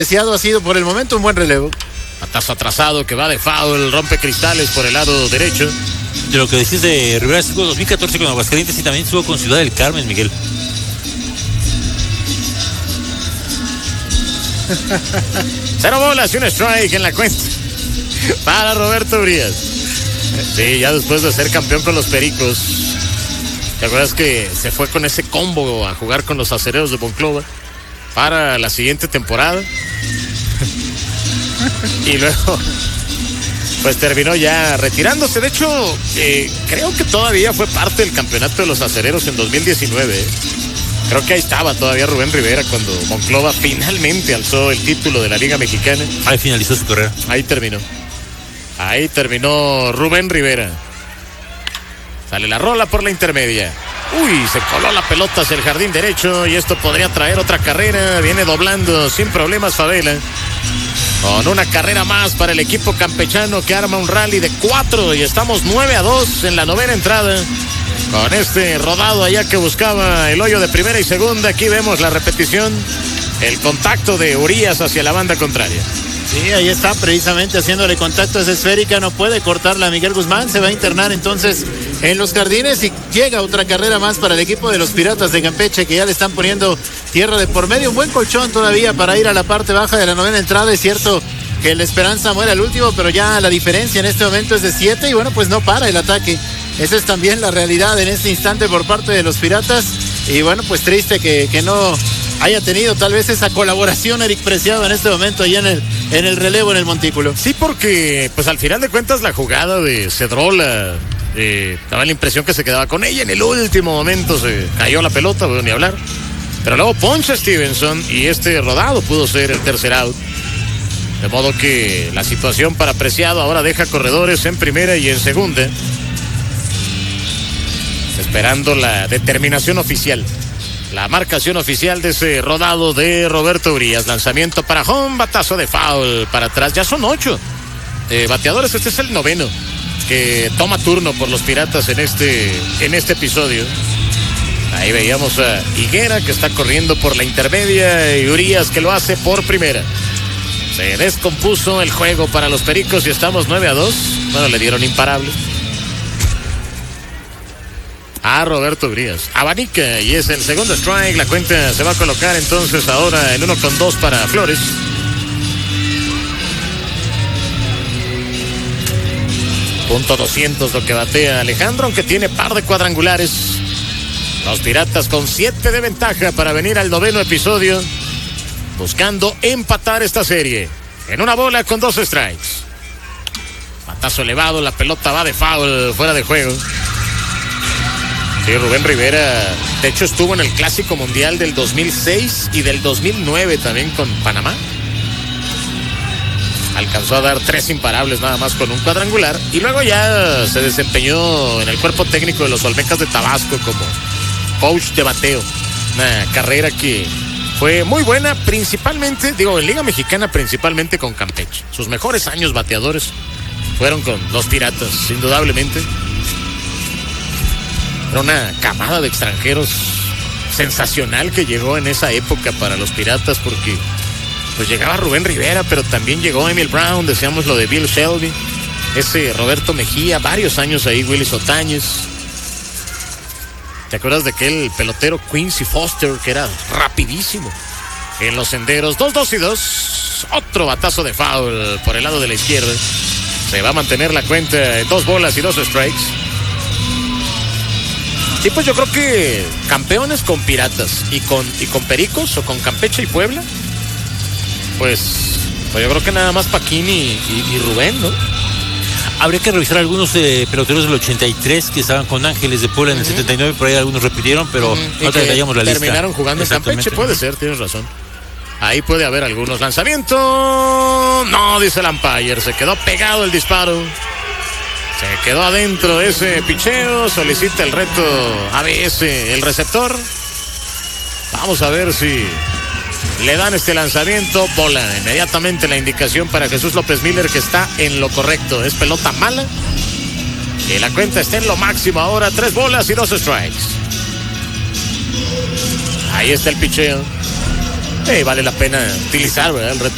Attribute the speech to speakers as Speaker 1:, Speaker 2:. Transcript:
Speaker 1: Ha sido por el momento un buen relevo.
Speaker 2: Batazo atrasado que va de foul, rompe cristales por el lado derecho.
Speaker 3: De lo que decís de Rivera, estuvo 2014 con Aguascalientes y también estuvo con Ciudad del Carmen, Miguel.
Speaker 2: Cero bolas y un strike en la cuenta para Roberto Urias. Sí, ya después de ser campeón con los Pericos. ¿Te acuerdas que se fue con ese combo a jugar con los Acereros de Monclova para la siguiente temporada? Y luego pues terminó ya retirándose. De hecho, creo que todavía fue parte del campeonato de los Acereros en 2019. Creo que ahí estaba todavía Rubén Rivera cuando Monclova finalmente alzó el título de la Liga Mexicana.
Speaker 3: Ahí finalizó su carrera.
Speaker 2: Ahí terminó Rubén Rivera. Sale la rola por la intermedia. Uy, se coló la pelota hacia el jardín derecho y esto podría traer otra carrera. Viene doblando sin problemas Favela. Con una carrera más para el equipo campechano que arma un rally de 4 y estamos 9-2 en la novena entrada. Con este rodado allá que buscaba el hoyo de primera y segunda. Aquí vemos la repetición. El contacto de Urias hacia la banda contraria.
Speaker 1: Sí, ahí está precisamente haciéndole contacto a esa esférica. No puede cortarla a Miguel Guzmán. Se va a internar entonces en los jardines y llega otra carrera más para el equipo de los Piratas de Campeche, que ya le están poniendo tierra de por medio. Un buen colchón todavía para ir a la parte baja de la novena entrada. Es cierto que la esperanza muere al último, pero ya la diferencia en este momento es de 7 y bueno, pues no para el ataque. Esa es también la realidad en este instante por parte de los Piratas. Y bueno, pues triste que no haya tenido tal vez esa colaboración Eric Preciado en este momento allá en el relevo en el montículo.
Speaker 2: Sí, porque pues al final de cuentas la jugada de Cedrola daba la impresión que se quedaba con ella. En el último momento se cayó la pelota, bueno, ni hablar. Pero luego poncha Stevenson y este rodado pudo ser el tercer out. De modo que la situación para Preciado ahora deja corredores en primera y en segunda, esperando la determinación oficial, la marcación oficial de ese rodado de Roberto Urias. Lanzamiento para home, batazo de foul para atrás. Ya son 8 bateadores. Este es el noveno que toma turno por los Piratas en este episodio. Ahí veíamos a Higuera que está corriendo por la intermedia y Urias que lo hace por primera. Se descompuso el juego para los Pericos y estamos 9-2. Bueno, le dieron imparable a Roberto Urias. Abanica y es el segundo strike. La cuenta se va a colocar entonces ahora en 1-2 para Flores. .200 lo que batea Alejandro, aunque tiene par de cuadrangulares. Los Piratas con 7 de ventaja para venir al noveno episodio, buscando empatar esta serie en una bola con 2 strikes. Batazo elevado, la pelota va de foul, fuera de juego. Sí, Rubén Rivera, de hecho estuvo en el Clásico Mundial del 2006 y del 2009 también con Panamá. Alcanzó a dar 3 imparables nada más con un cuadrangular y luego ya se desempeñó en el cuerpo técnico de los Olmecas de Tabasco como coach de bateo. Una carrera que fue muy buena, principalmente, en Liga Mexicana, principalmente con Campeche. Sus mejores años bateadores fueron con los Piratas, indudablemente. Era una camada de extranjeros sensacional que llegó en esa época para los Piratas, porque pues llegaba Rubén Rivera, pero también llegó Emil Brown, decíamos lo de Bill Shelby, ese Roberto Mejía, varios años ahí, Willy Sotañez. ¿Te acuerdas de aquel pelotero Quincy Foster que era rapidísimo en los senderos? 2-2. Otro batazo de foul por el lado de la izquierda. Se va a mantener la cuenta en 2 bolas y 2 strikes. Y pues yo creo que campeones con Piratas y con Pericos o con Campeche y Puebla, pues yo creo que nada más Paquín y Rubén, ¿no?
Speaker 3: Habría que revisar algunos peloteros del 83 que estaban con Ángeles de Puebla en el 79, por ahí algunos repitieron, pero no detallamos la lista.
Speaker 2: Terminaron jugando en Campeche, puede ser, tienes razón. Ahí puede haber algunos. Lanzamiento, no, dice el umpire, se quedó pegado el disparo. Se quedó adentro ese picheo, solicita el reto ABS, el receptor. Vamos a ver si le dan este lanzamiento, bola. Inmediatamente la indicación para Jesús López Miller que está en lo correcto. Es pelota mala. Y la cuenta está en lo máximo ahora, 3 bolas y 2 strikes. Ahí está el picheo. Vale la pena utilizar, ¿verdad? El reto